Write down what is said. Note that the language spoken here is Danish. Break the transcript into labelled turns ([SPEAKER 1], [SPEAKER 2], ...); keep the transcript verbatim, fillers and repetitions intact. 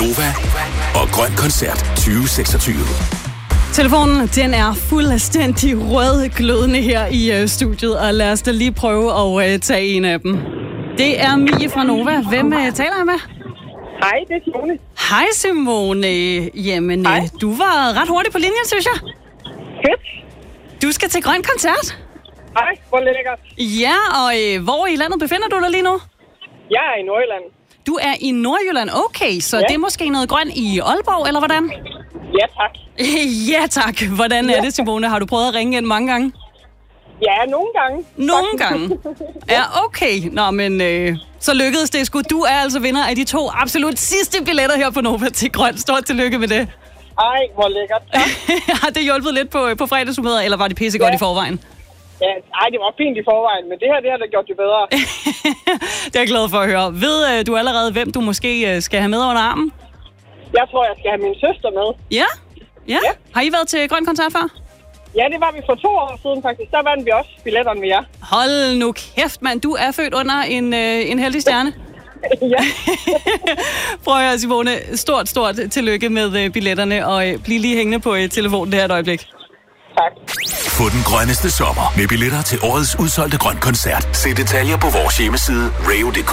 [SPEAKER 1] Nova og Grøn Koncert tyve seksogtyve.
[SPEAKER 2] Telefonen, den er fuldstændig rødglødende her i uh, studiet, og lad os da lige prøve at uh, tage en af dem. Det er Mie fra Nova. Hvem uh, taler jeg med?
[SPEAKER 3] Hej, det er Simone.
[SPEAKER 2] Hej Simone. Jamen,
[SPEAKER 3] Hej.
[SPEAKER 2] Uh, du var ret hurtig på linjen, synes jeg.
[SPEAKER 3] Fedt.
[SPEAKER 2] Du skal til Grøn Koncert.
[SPEAKER 3] Hej, hvor lækkert.
[SPEAKER 2] Ja, og uh, hvor i landet befinder du dig lige nu?
[SPEAKER 3] Jeg er i Nordjylland.
[SPEAKER 2] Du er i Nordjylland, okay, så
[SPEAKER 3] Ja.
[SPEAKER 2] det er måske noget grønt i Aalborg, eller hvordan?
[SPEAKER 3] Ja, tak.
[SPEAKER 2] Ja tak. Hvordan er det, Simone? Har du prøvet at ringe ind mange gange?
[SPEAKER 3] Ja, nogle gange.
[SPEAKER 2] Nogle
[SPEAKER 3] Faktisk.
[SPEAKER 2] gange. Ja, okay. Nå, men øh, så lykkedes det sgu. Du er altså vinder af de to absolut sidste billetter her på Nova til Grøn. Stort tillykke med det.
[SPEAKER 3] Ej, hvor lækkert. Ja.
[SPEAKER 2] Har det hjulpet lidt på, på fredagshumøret, eller var det pissegodt
[SPEAKER 3] Ja.
[SPEAKER 2] i forvejen?
[SPEAKER 3] Ja, ej, det var fint i forvejen, men det her, det har da gjort det bedre.
[SPEAKER 2] Det er jeg glad for at høre. Ved øh, du allerede, hvem du måske øh, skal have med under armen?
[SPEAKER 3] Jeg tror, jeg skal have min søster med.
[SPEAKER 2] Ja? Ja?
[SPEAKER 3] Ja.
[SPEAKER 2] Har I været til Grøn Koncert før?
[SPEAKER 3] Ja, det var vi for to år siden faktisk. Der vandt vi også billetterne med jer.
[SPEAKER 2] Hold nu kæft, mand. Du er født under en, øh, en heldig stjerne.
[SPEAKER 3] Ja.
[SPEAKER 2] Prøv at høre, Simone. Stort, stort tillykke med øh, billetterne, og øh, bliv lige hængende på øh, telefonen det her et øjeblik.
[SPEAKER 3] Tak.
[SPEAKER 1] Få den grønneste sommer med billetter til årets udsolgte Grøn Koncert. Se detaljer på vores hjemmeside, radio punktum d k.